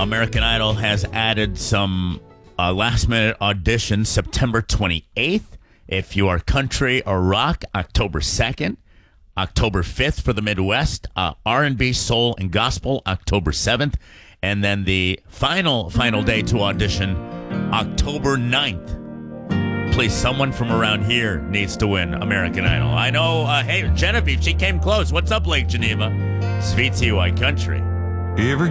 American Idol has added some last-minute auditions September 28th. If you are country or rock, October 2nd. October 5th for the Midwest. R&B, soul, and gospel, October 7th. And then the final day to audition, October 9th. Please, someone from around here needs to win American Idol. I know, hey, Genevieve, she came close. What's up, Lake Geneva? Sweet CY Country. You ever